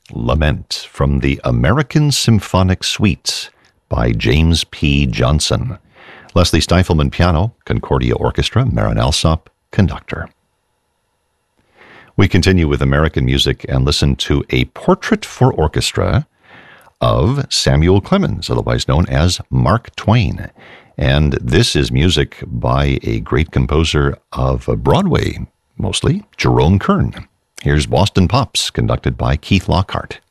Lament from the American Symphonic Suite by James P. Johnson. Leslie Stifelman, piano. Concordia Orchestra, Marin Alsop, conductor. We continue with American music and listen to a portrait for orchestra of Samuel Clemens, otherwise known as Mark Twain. And this is music by a great composer of Broadway, mostly, Jerome Kern. Here's Boston Pops, conducted by Keith Lockhart.